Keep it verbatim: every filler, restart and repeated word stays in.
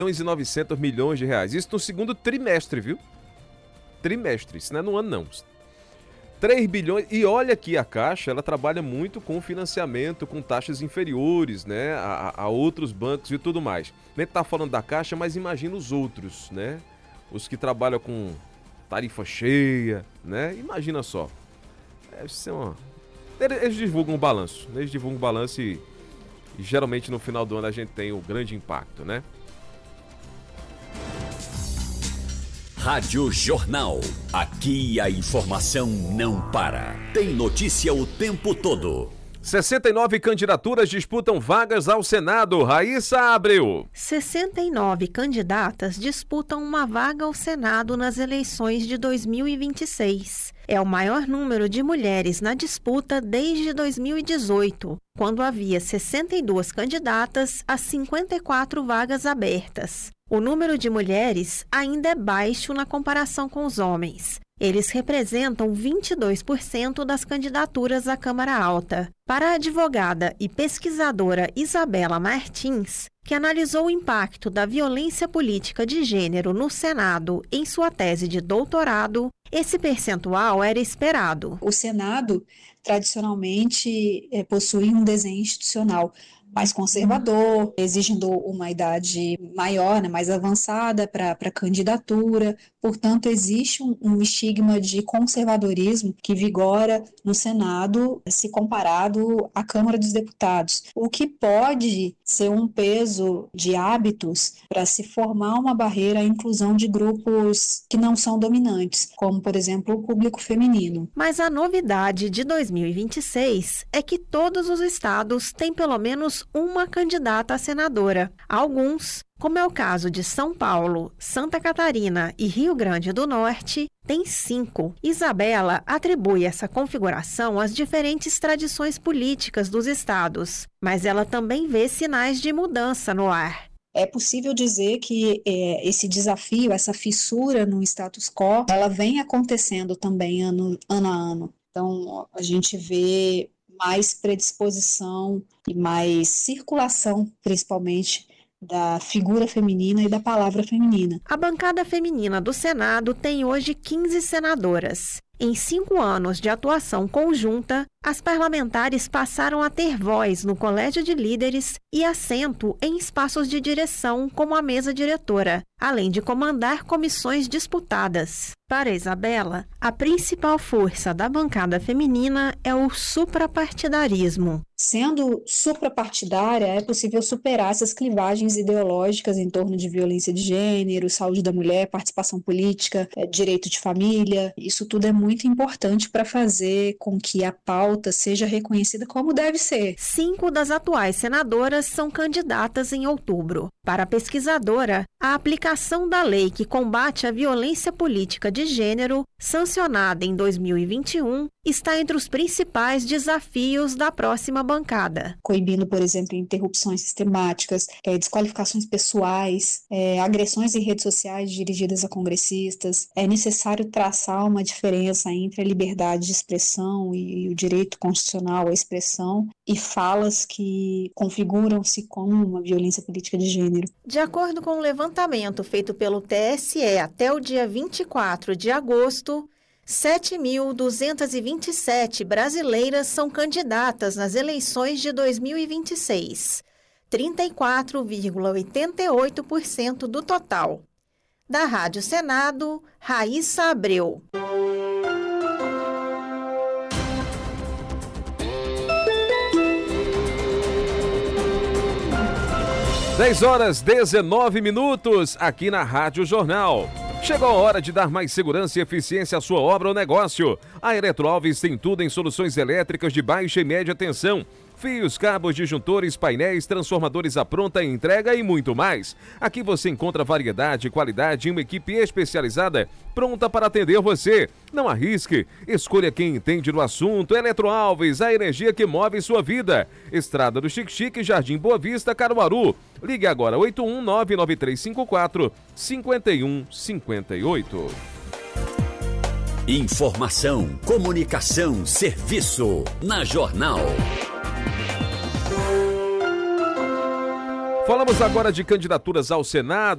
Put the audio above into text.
e novecentos milhões de reais. Isso no segundo trimestre, viu? Trimestre, isso não é no ano não. três bilhões, e olha que a Caixa, ela trabalha muito com financiamento, com taxas inferiores, né, a, a outros bancos e tudo mais. Nem tá falando da Caixa, mas imagina os outros, né, os que trabalham com tarifa cheia, né, imagina só. Deve ser uma... Eles divulgam um balanço, eles divulgam um balanço e, e geralmente no final do ano a gente tem o grande impacto, né. Rádio Jornal. Aqui a informação não para. Tem notícia o tempo todo. sessenta e nove candidaturas disputam vagas ao Senado. Raíssa Abreu. sessenta e nove candidatas disputam uma vaga ao Senado nas eleições de dois mil e vinte e seis. É o maior número de mulheres na disputa desde dois mil e dezoito, quando havia sessenta e duas candidatas a cinquenta e quatro vagas abertas. O número de mulheres ainda é baixo na comparação com os homens. Eles representam vinte e dois por cento das candidaturas à Câmara Alta. Para a advogada e pesquisadora Isabela Martins, que analisou o impacto da violência política de gênero no Senado em sua tese de doutorado, esse percentual era esperado. O Senado, tradicionalmente, é, possui um desenho institucional mais conservador, exigindo uma idade maior, né, mais avançada para a candidatura. Portanto, existe um, um estigma de conservadorismo que vigora no Senado se comparado à Câmara dos Deputados, o que pode ser um peso de hábitos para se formar uma barreira à inclusão de grupos que não são dominantes, como, por exemplo, o público feminino. Mas a novidade de dois mil e vinte e seis é que todos os estados têm pelo menos uma candidata a senadora. Alguns, como é o caso de São Paulo, Santa Catarina e Rio Grande do Norte, têm cinco. Isabela atribui essa configuração às diferentes tradições políticas dos estados, mas ela também vê sinais de mudança no ar. É possível dizer que é, esse desafio, essa fissura no status quo, ela vem acontecendo também ano, ano a ano. Então, a gente vê mais predisposição e mais circulação, principalmente, da figura feminina e da palavra feminina. A bancada feminina do Senado tem hoje quinze senadoras. Em cinco anos de atuação conjunta, as parlamentares passaram a ter voz no colégio de líderes e assento em espaços de direção, como a mesa diretora, além de comandar comissões disputadas. Para Isabela, a principal força da bancada feminina é o suprapartidarismo. Sendo suprapartidária, é possível superar essas clivagens ideológicas em torno de violência de gênero, saúde da mulher, participação política, direito de família. Isso tudo é muito importante para fazer com que a pauta seja reconhecida como deve ser. Cinco das atuais senadoras são candidatas em outubro. Para a pesquisadora, a aplicação da lei que combate a violência política de gênero, sancionada em dois mil e vinte e um, está entre os principais desafios da próxima bancada. Coibindo, por exemplo, interrupções sistemáticas, é, desqualificações pessoais, é, agressões em redes sociais dirigidas a congressistas. É necessário traçar uma diferença entre a liberdade de expressão e o direito constitucional à expressão e falas que configuram-se como uma violência política de gênero. De acordo com o levantamento feito pelo T S E até o dia vinte e quatro de agosto, sete mil duzentas e vinte e sete brasileiras são candidatas nas eleições de dois mil e vinte e seis, trinta e quatro vírgula oitenta e oito por cento do total. Da Rádio Senado, Raíssa Abreu. dez horas, dezenove minutos, aqui na Rádio Jornal. Chegou a hora de dar mais segurança e eficiência à sua obra ou negócio. A Eletroalves tem tudo em soluções elétricas de baixa e média tensão. Fios, cabos, disjuntores, painéis, transformadores à pronta entrega e muito mais. Aqui você encontra variedade, qualidade e uma equipe especializada pronta para atender você. Não arrisque, escolha quem entende do assunto. Eletroalves, a energia que move sua vida. Estrada do Xique-Xique, Jardim Boa Vista, Caruaru. Ligue agora oito um nove nove três cinco quatro cinco um cinco oito. Informação, comunicação, serviço. Na Jornal. Falamos agora de candidaturas ao Senado.